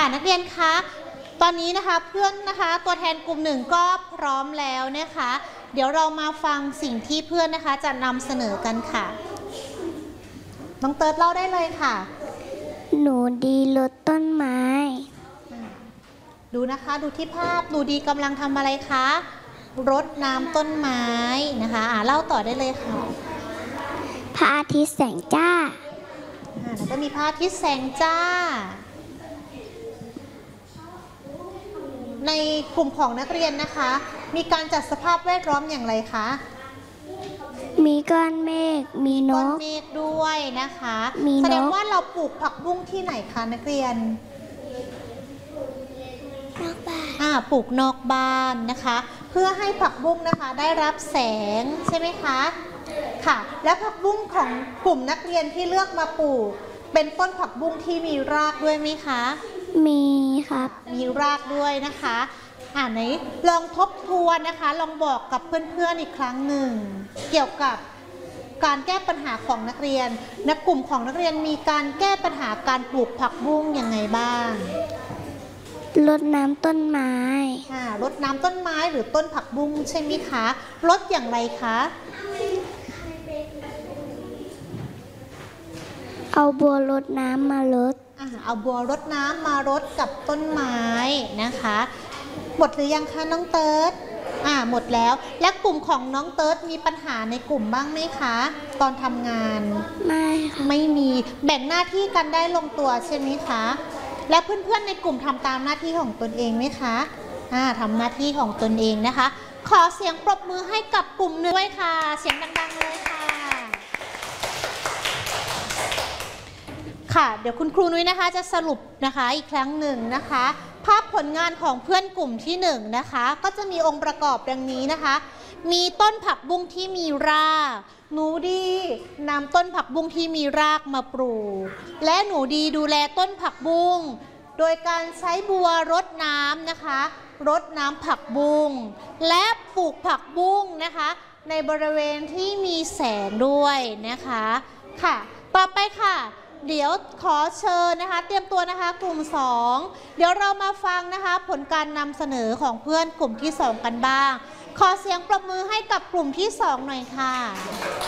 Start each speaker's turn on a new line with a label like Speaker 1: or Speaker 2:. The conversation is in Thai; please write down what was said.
Speaker 1: นักเรียนคะตอนนี้นะคะเพื่อนนะคะตัวแทนกลุ่มหนึ่งก็พร้อมแล้วนะคะเดี๋ยวเรามาฟังสิ่งที่เพื่อนนะคะจะนำเสนอกันค่ะน้องเติร์ดเล่าได้เลยค่ะ
Speaker 2: หนูดีรดต้นไม้
Speaker 1: ดูนะคะดูที่ภาพหนูดีกำลังทำอะไรคะรดน้ำต้นไม้นะคะเล่าต่อได้เลยค่ะ
Speaker 2: พระอาทิตย์แสงจ้า
Speaker 1: แล้วก็มีพระอาทิตย์แสงจ้าในกลุ่มของนักเรียนนะคะมีการจัดสภาพแวดล้อมอย่างไรคะ
Speaker 2: มีก้อนเมฆมีนกก้อน
Speaker 1: เมฆด้วยนะคะแสดงว่าเราปลูกผักบุ้งที่ไหนคะนักเรียน
Speaker 2: นอกบ้าน
Speaker 1: ปลูกนอกบ้านนะคะเพื่อให้ผักบุ้งนะคะได้รับแสงใช่ไหมคะค่ะแล้วผักบุ้งของกลุ่มนักเรียนที่เลือกมาปลูกเป็นต้นผักบุ้งที่มีรากด้วยไหมคะ
Speaker 2: มีครับ
Speaker 1: มีรากด้วยนะคะไหนลองทบทวนนะคะลองบอกกับเพื่อนๆอีกครั้งหนึ่งเกี่ยวกับการแก้ปัญหาของนักเรียนในกลุ่มของนักเรียนมีการแก้ปัญหาการปลูกผักบุ้งยังไงบ้าง
Speaker 2: รดน้ำต้นไม้
Speaker 1: รดน้ำต้นไม้หรือต้นผักบุ้งใช่ไหมคะรดอย่างไรคะ
Speaker 2: เอาบัวรดน้ำมารด
Speaker 1: เอาบัวรดน้ำมารดกับต้นไม้นะคะหมดหรือยังคะน้องเติร์ดหมดแล้วและกลุ่มของน้องเติร์ดมีปัญหาในกลุ่มบ้างไหมคะตอนทำงาน
Speaker 2: ไม่ค่ะ
Speaker 1: ไม่มีแบ่งหน้าที่กันได้ลงตัวใช่ไหมคะและเพื่อนๆในกลุ่มทำตามหน้าที่ของตนเองไหมคะทำหน้าที่ของตนเองนะคะขอเสียงปรบมือให้กับกลุ่มหนึ่งด้วยค่ะเสียงดังๆเลยค่ะเดี๋ยวคุณครูนุ้ยนะคะจะสรุปนะคะอีกครั้งหนึ่งนะคะภาพผลงานของเพื่อนกลุ่มที่1นะคะก็จะมีองค์ประกอบดังนี้นะคะมีต้นผักบุ้งที่มีรากหนูดีนำต้นผักบุ้งที่มีรากมาปลูกและหนูดีดูแลต้นผักบุ้งโดยการใช้บัวรดน้ำนะคะรดน้ำผักบุ้งและปลูกผักบุ้งนะคะในบริเวณที่มีแสงด้วยนะคะค่ะต่อไปค่ะเดี๋ยวขอเชิญนะคะเตรียมตัวนะคะกลุ่ม2เดี๋ยวเรามาฟังนะคะผลการนำเสนอของเพื่อนกลุ่มที่2กันบ้างขอเสียงปรบมือให้กับกลุ่มที่2หน่อยค่ะ